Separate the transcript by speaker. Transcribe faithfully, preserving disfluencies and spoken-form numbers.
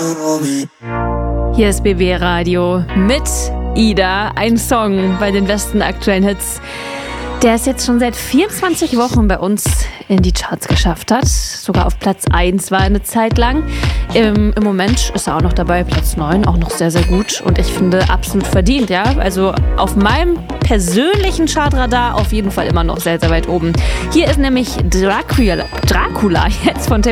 Speaker 1: Hier ist B B Radio mit Ida, ein Song bei den besten aktuellen Hits, der es jetzt schon seit vierundzwanzig Wochen bei uns in die Charts geschafft hat. Sogar auf Platz eins war eine Zeit lang. Im, im Moment ist er auch noch dabei, Platz neun, auch noch sehr, sehr gut. Und ich finde, absolut verdient, ja. Also auf meinem persönlichen Chartradar auf jeden Fall immer noch sehr, sehr weit oben. Hier ist nämlich Dracula, Dracula jetzt von